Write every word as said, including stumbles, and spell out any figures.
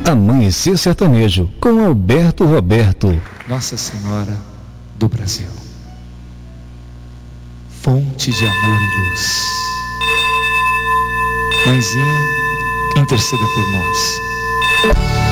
Amanhecer Sertanejo, com Alberto Roberto. Nossa Senhora do Brasil, fonte de amor e luz, Mãezinha, interceda por nós.